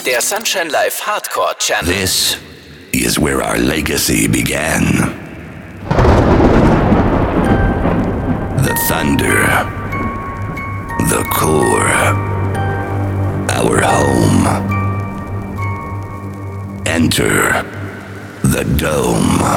der Sunshine Live Hardcore Channel. This is where our legacy began. The thunder, the core, our home. Enter the dome.